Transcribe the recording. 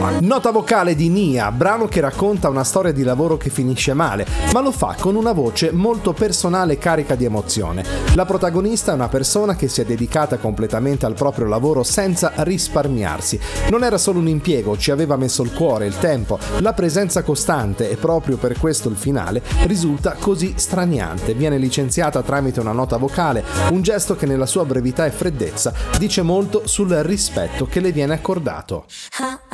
Nota vocale di Nia, brano che racconta una storia di lavoro che finisce male, ma lo fa con una voce molto personale e carica di emozione. La protagonista è una persona che si è dedicata completamente al proprio lavoro senza risparmiarsi. Non era solo un impiego, ci aveva messo il cuore, il tempo, la presenza costante e proprio per questo il finale risulta così straniante. Viene licenziata tramite una nota vocale, un gesto che nella sua brevità e freddezza dice molto sul rispetto che le viene accordato.